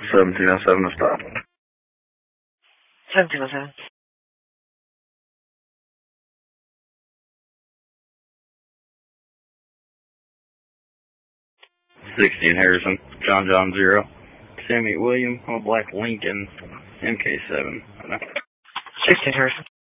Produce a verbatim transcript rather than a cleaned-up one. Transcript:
seventeen oh seven to stop. seventeen oh seven. sixteen Harrison, John John zero. Sammy William, on a black Lincoln, M K seven. sixteen Harrison.